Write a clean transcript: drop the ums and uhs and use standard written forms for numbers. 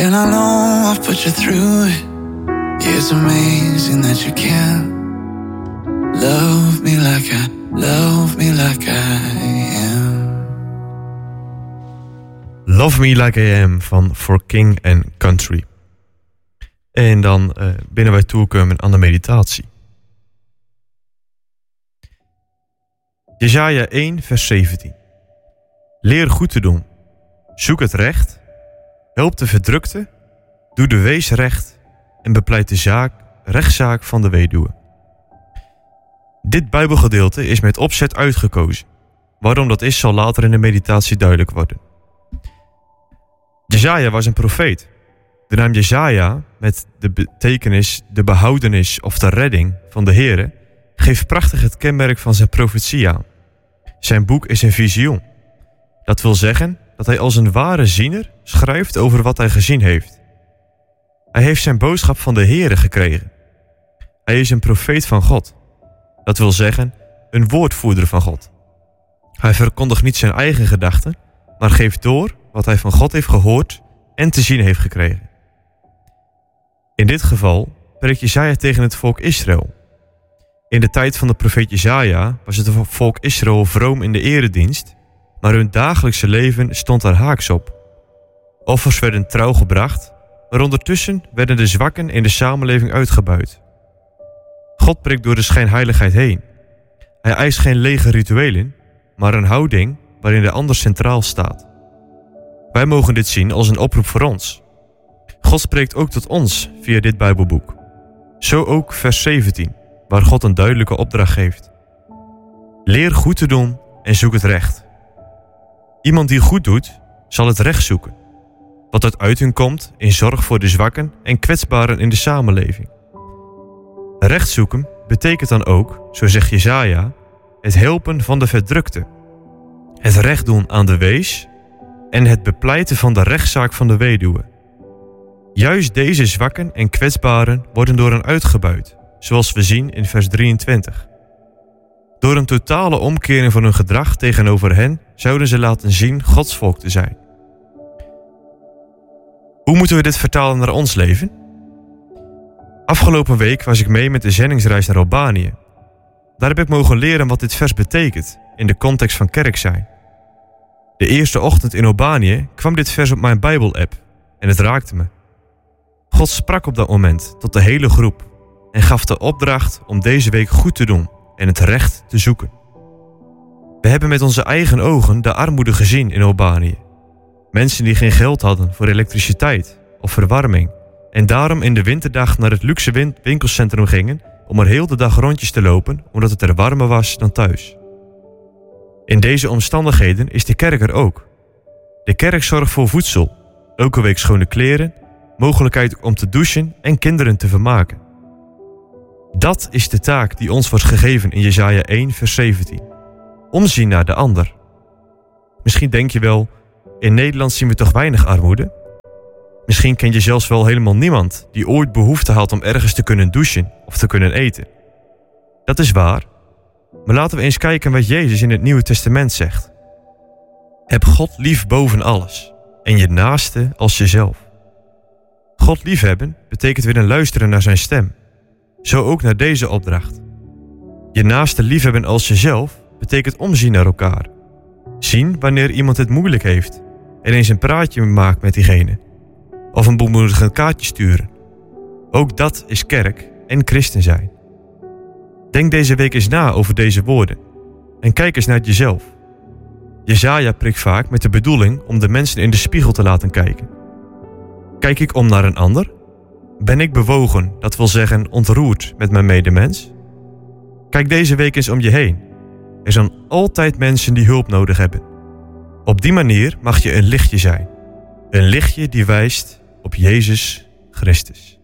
And I know I've put you through it. Yeah, it's amazing that you can love me like I am. Love Me Like I Am van For King and Country. En dan binnen wij toekomen aan de meditatie. Jesaja 1 vers 17. Leer goed te doen. Zoek het recht. Help de verdrukte. Doe de wees recht. En bepleit de rechtszaak van de weduwe. Dit Bijbelgedeelte is met opzet uitgekozen. Waarom dat is, zal later in de meditatie duidelijk worden. Jesaja was een profeet. De naam Jesaja, met de betekenis de behoudenis of de redding van de Heere, geeft prachtig het kenmerk van zijn profetie aan. Zijn boek is een visioen. Dat wil zeggen dat hij als een ware ziener schrijft over wat hij gezien heeft. Hij heeft zijn boodschap van de Heere gekregen. Hij is een profeet van God. Dat wil zeggen, een woordvoerder van God. Hij verkondigt niet zijn eigen gedachten, maar geeft door wat hij van God heeft gehoord en te zien heeft gekregen. In dit geval preekt Jesaja tegen het volk Israël. In de tijd van de profeet Jesaja was het volk Israël vroom in de eredienst, maar hun dagelijkse leven stond er haaks op. Offers werden trouw gebracht, maar ondertussen werden de zwakken in de samenleving uitgebuit. God prikt door de schijnheiligheid heen. Hij eist geen lege rituelen, maar een houding waarin de ander centraal staat. Wij mogen dit zien als een oproep voor ons. God spreekt ook tot ons via dit Bijbelboek. Zo ook vers 17, waar God een duidelijke opdracht geeft. Leer goed te doen en zoek het recht. Iemand die goed doet, zal het recht zoeken. Wat uit uiting komt in zorg voor de zwakken en kwetsbaren in de samenleving. Recht zoeken betekent dan ook, zo zegt Jesaja, het helpen van de verdrukte. Het recht doen aan de wees en het bepleiten van de rechtszaak van de weduwe. Juist deze zwakken en kwetsbaren worden door hen uitgebuit, zoals we zien in vers 23. Door een totale omkering van hun gedrag tegenover hen zouden ze laten zien Gods volk te zijn. Hoe moeten we dit vertalen naar ons leven? Afgelopen week was ik mee met de zendingsreis naar Albanië. Daar heb ik mogen leren wat dit vers betekent in de context van kerk zijn. De eerste ochtend in Albanië kwam dit vers op mijn Bijbel-app en het raakte me. God sprak op dat moment tot de hele groep en gaf de opdracht om deze week goed te doen en het recht te zoeken. We hebben met onze eigen ogen de armoede gezien in Albanië. Mensen die geen geld hadden voor elektriciteit of verwarming en daarom in de winterdag naar het luxe winkelcentrum gingen om er heel de dag rondjes te lopen omdat het er warmer was dan thuis. In deze omstandigheden is de kerk er ook. De kerk zorgt voor voedsel, elke week schone kleren, mogelijkheid om te douchen en kinderen te vermaken. Dat is de taak die ons wordt gegeven in Jesaja 1 vers 17. Omzien naar de ander. Misschien denk je wel, in Nederland zien we toch weinig armoede? Misschien ken je zelfs wel helemaal niemand die ooit behoefte had om ergens te kunnen douchen of te kunnen eten. Dat is waar, maar laten we eens kijken wat Jezus in het Nieuwe Testament zegt. Heb God lief boven alles en je naaste als jezelf. God liefhebben betekent willen luisteren naar zijn stem. Zo ook naar deze opdracht. Je naaste liefhebben als jezelf betekent omzien naar elkaar. Zien wanneer iemand het moeilijk heeft en eens een praatje maakt met diegene. Of een bemoedigend kaartje sturen. Ook dat is kerk en christen zijn. Denk deze week eens na over deze woorden. En kijk eens naar jezelf. Jesaja prikt vaak met de bedoeling om de mensen in de spiegel te laten kijken. Kijk ik om naar een ander? Ben ik bewogen, dat wil zeggen ontroerd met mijn medemens? Kijk deze week eens om je heen. Er zijn altijd mensen die hulp nodig hebben. Op die manier mag je een lichtje zijn. Een lichtje die wijst op Jezus Christus.